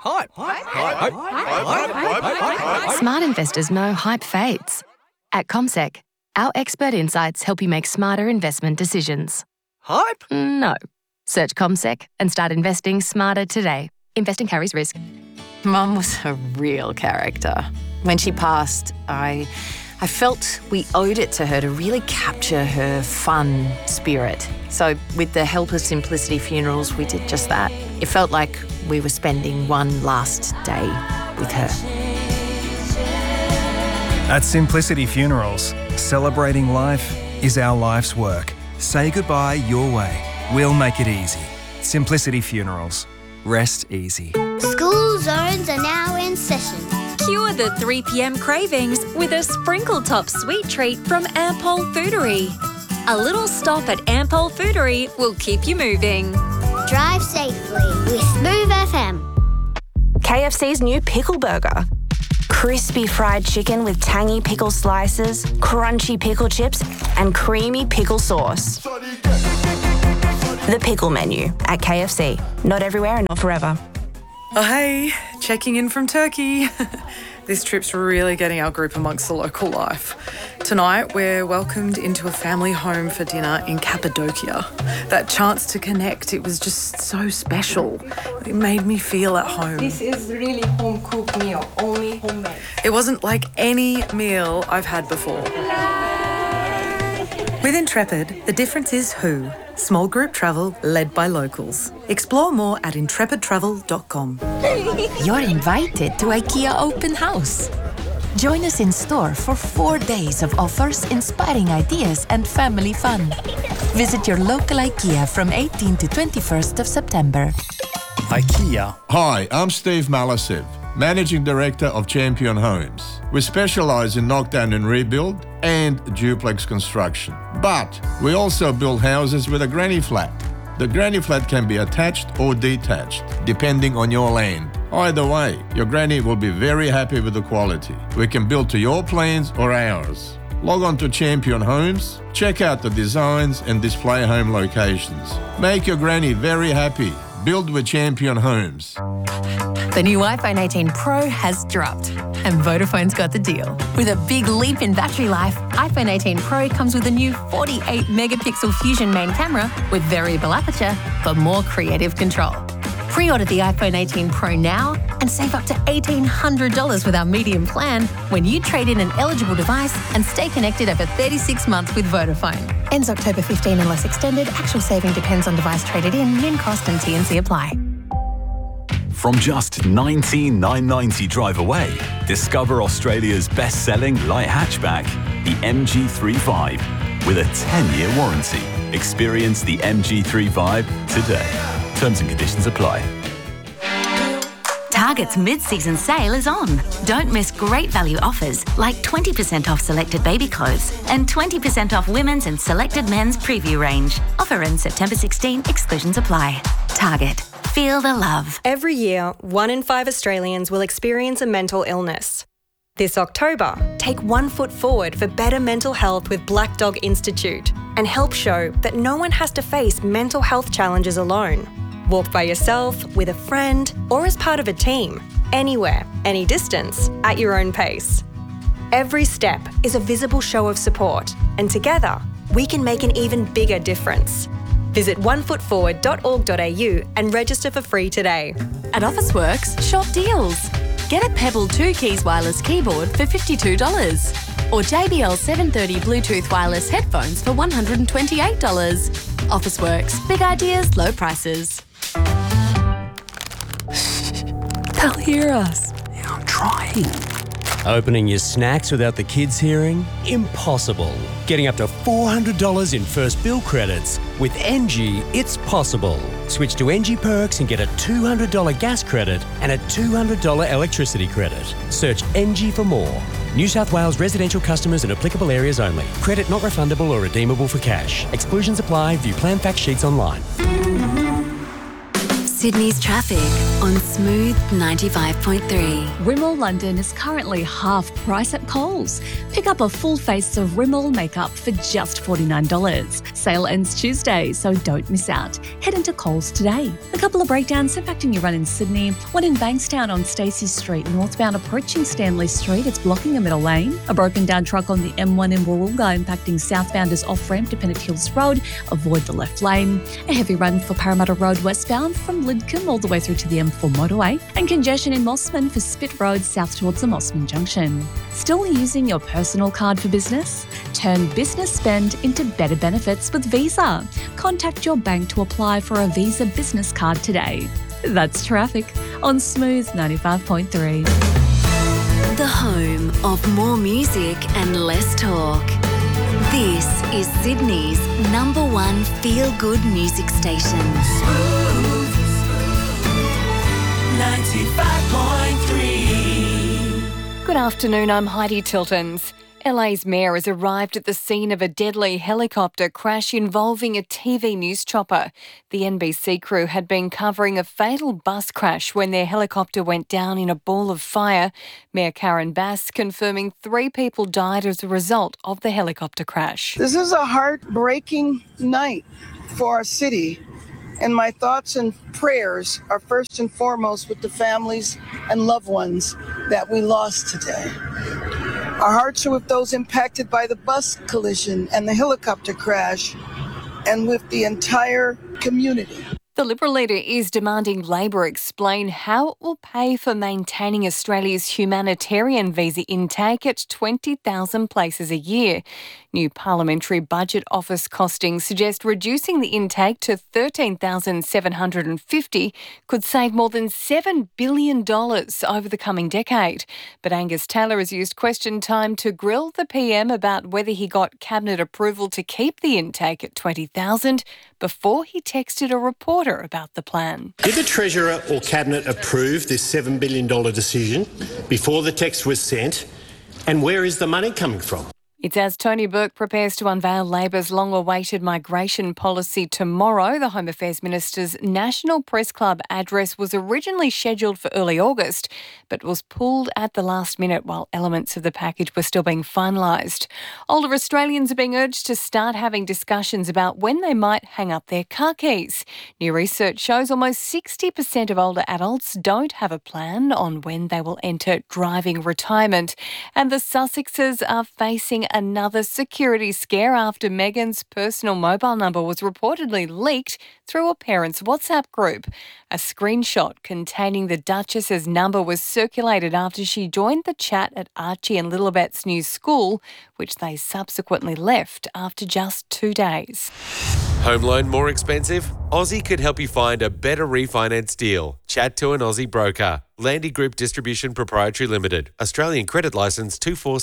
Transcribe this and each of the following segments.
Hype. Smart investors know hype fades. At CommSec, our expert insights help you make smarter investment decisions. Hype? No. Search CommSec and start investing smarter today. Investing carries risk. Mum was a real character. When she passed, I felt we owed it to her to really capture her fun spirit. So with the help of Simplicity Funerals, we did just that. It felt like we were spending one last day with her. At Simplicity Funerals, celebrating life is our life's work. Say goodbye your way. We'll make it easy. Simplicity Funerals. Rest easy. School zones are now in session. Cure the 3 p.m. cravings with a sprinkle top sweet treat from Ampol Foodery. A little stop at Ampol Foodery will keep you moving. Drive safely with Smooth FM. KFC's new pickle burger. Crispy fried chicken with tangy pickle slices, crunchy pickle chips, and creamy pickle sauce. The pickle menu at KFC. Not everywhere and not forever. Oh, hey, checking in from Turkey. This trip's really getting our group amongst the local life. Tonight, we're welcomed into a family home for dinner in Cappadocia. That chance to connect, it was just so special. It made me feel at home. This is really home-cooked meal, only homemade. It wasn't like any meal I've had before. With Intrepid, the difference is who. Small group travel led by locals. Explore more at intrepidtravel.com. You're invited to IKEA Open House. Join us in store for 4 days of offers, inspiring ideas and family fun. Visit your local IKEA from 18 to 21st of September. IKEA. Hi, I'm Steve Malisev, Managing Director of Champion Homes. We specialise in knockdown and rebuild and duplex construction. But we also build houses with a granny flat. The granny flat can be attached or detached, depending on your land. Either way, your granny will be very happy with the quality. We can build to your plans or ours. Log on to Champion Homes, check out the designs and display home locations. Make your granny very happy. Build with Champion Homes. The new iPhone 18 Pro has dropped, and Vodafone's got the deal. With a big leap in battery life, iPhone 18 Pro comes with a new 48-megapixel Fusion main camera with variable aperture for more creative control. Pre-order the iPhone 18 Pro now and save up to $1,800 with our medium plan when you trade in an eligible device and stay connected over 36 months with Vodafone. Ends October 15 unless extended. Actual saving depends on device traded in, min cost and T&C apply. From just $19,990 drive away, discover Australia's best-selling light hatchback, the MG3 with a 10-year warranty. Experience the MG3 today. Terms and conditions apply. Target's mid-season sale is on. Don't miss great value offers like 20% off selected baby clothes and 20% off women's and selected men's preview range. Offer ends September 16, exclusions apply. Target. Feel the love. Every year, 1 in 5 Australians will experience a mental illness. This October, take 1 foot forward for better mental health with Black Dog Institute and help show that no one has to face mental health challenges alone. Walk by yourself, with a friend, or as part of a team. Anywhere, any distance, at your own pace. Every step is a visible show of support, and together, we can make an even bigger difference. Visit onefootforward.org.au and register for free today. At Officeworks, shop deals. Get a Pebble 2 Keys wireless keyboard for $52. Or JBL 730 Bluetooth wireless headphones for $128. Officeworks. Big ideas, low prices. They'll hear us. Yeah, I'm trying. Opening your snacks without the kids hearing? Impossible. Getting up to $400 in first bill credits. With NG, it's possible. Switch to NG Perks and get a $200 gas credit and a $200 electricity credit. Search NG for more. New South Wales residential customers in applicable areas only. Credit not refundable or redeemable for cash. Exclusions apply. View plan fact sheets online. Sydney's traffic on Smooth 95.3. Rimmel London is currently half price at Coles. Pick up a full face of Rimmel makeup for just $49. Sale ends Tuesday, so don't miss out. Head into Coles today. A couple of breakdowns impacting your run in Sydney. One in Bankstown on Stacey Street, northbound approaching Stanley Street. It's blocking a middle lane. A broken down truck on the M1 in Warrulga impacting southbounders off-ramp to Pennant Hills Road. Avoid the left lane. A heavy run for Parramatta Road westbound from Lidcombe all the way through to the M4 motorway, and congestion in Mossman for Spit Road south towards the Mossman Junction. Still using your personal card for business? Turn business spend into better benefits with Visa. Contact your bank to apply for a Visa business card today. That's traffic on Smooth 95.3. The home of more music and less talk. This is Sydney's #1 feel-good music station. 95.3. Good afternoon, I'm Heidi Tiltons. LA's mayor has arrived at the scene of a deadly helicopter crash involving a TV news chopper. The NBC crew had been covering a fatal bus crash when their helicopter went down in a ball of fire. Mayor Karen Bass confirming 3 people died as a result of the helicopter crash. This is a heartbreaking night for our city, and my thoughts and prayers are first and foremost with the families and loved ones that we lost today. Our hearts are with those impacted by the bus collision and the helicopter crash, and with the entire community. The Liberal leader is demanding Labor explain how it will pay for maintaining Australia's humanitarian visa intake at 20,000 places a year. New Parliamentary Budget Office costings suggest reducing the intake to 13,750 could save more than $7 billion over the coming decade. But Angus Taylor has used question time to grill the PM about whether he got Cabinet approval to keep the intake at 20,000 before he texted a reporter about the plan. Did the Treasurer or Cabinet approve this $7 billion decision before the text was sent? And where is the money coming from? It's as Tony Burke prepares to unveil Labor's long-awaited migration policy tomorrow. The Home Affairs Minister's National Press Club address was originally scheduled for early August, but was pulled at the last minute while elements of the package were still being finalised. Older Australians are being urged to start having discussions about when they might hang up their car keys. New research shows almost 60% of older adults don't have a plan on when they will enter driving retirement. And the Sussexes are facing another security scare after Meghan's personal mobile number was reportedly leaked through a parent's WhatsApp group. A screenshot containing the Duchess's number was circulated after she joined the chat at Archie and Lilibet's new school, which they subsequently left after just 2 days. Home loan more expensive? Aussie could help you find a better refinance deal. Chat to an Aussie broker. Landy Group Distribution Proprietary Limited. Australian credit licence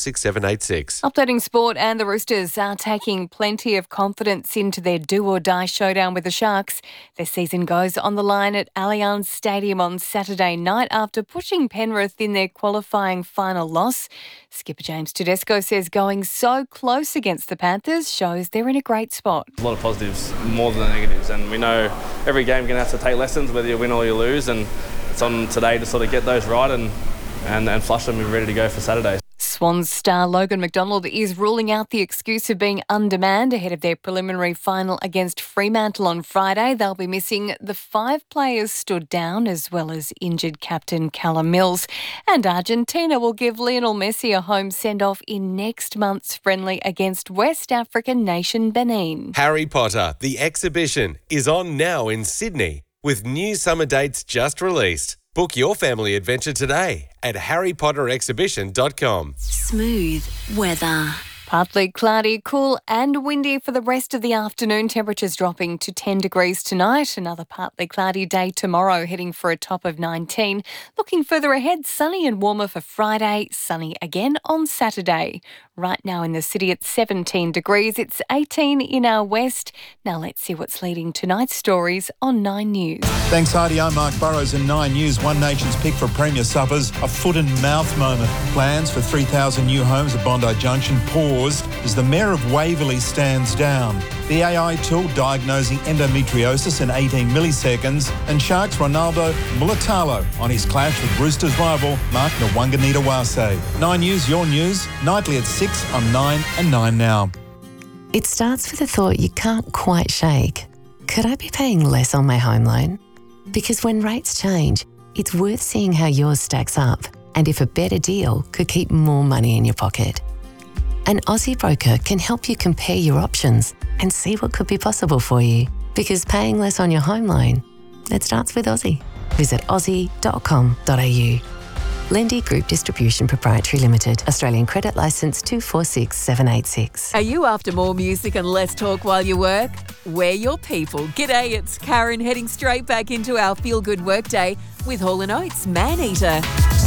246786. Updating sport, and the Roosters are taking plenty of confidence into their do-or-die showdown with the Sharks. Their season goes on the line at Allianz Stadium on Saturday night after pushing Penrith in their qualifying final loss. Skipper James Tedesco says going so close against the Panthers shows they're in a great spot. A lot of positives, more than negatives, and we know every game you're going to have to take lessons, whether you win or you lose, and it's on today to sort of get those right and flush them and be ready to go for Saturday. Swans star Logan McDonald is ruling out the excuse of being undermanned ahead of their preliminary final against Fremantle on Friday. They'll be missing the 5 players stood down, as well as injured captain Callum Mills. And Argentina will give Lionel Messi a home send-off in next month's friendly against West African nation Benin. Harry Potter, the exhibition, is on now in Sydney with new summer dates just released. Book your family adventure today at harrypotterexhibition.com. Smooth weather. Partly cloudy, cool and windy for the rest of the afternoon. Temperatures dropping to 10 degrees tonight. Another partly cloudy day tomorrow, heading for a top of 19. Looking further ahead, sunny and warmer for Friday, sunny again on Saturday. Right now in the city it's 17 degrees. It's 18 in our west. Now let's see what's leading tonight's stories on 9 News. Thanks, Heidi. I'm Mark Burrows in 9 News. One Nation's pick for Premier suffers a foot and mouth moment. Plans for 3,000 new homes at Bondi Junction paused as the Mayor of Waverley stands down. the AI tool diagnosing endometriosis in 18 milliseconds, and Sharks Ronaldo Mulatalo on his clash with Roosters rival Mark Nwanganita-Wase. 9 News, your news, nightly at 6 on 9 and 9 Now. It starts with a thought you can't quite shake. Could I be paying less on my home loan? Because when rates change, it's worth seeing how yours stacks up and if a better deal could keep more money in your pocket. An Aussie broker can help you compare your options and see what could be possible for you. Because paying less on your home loan, it starts with Aussie. Visit aussie.com.au. Lendi Group Distribution Proprietary Limited. Australian Credit Licence 246786. Are you after more music and less talk while you work? We're your people. G'day, it's Karen heading straight back into our feel-good workday with Hall & Oates Man Eater.